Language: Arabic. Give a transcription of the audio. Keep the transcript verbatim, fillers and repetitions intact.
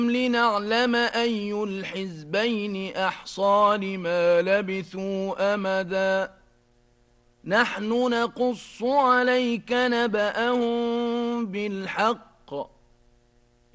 لنعلم أي الحزبين أحصى لما لبثوا أمدا نحن نقص عليك نبأهم بالحق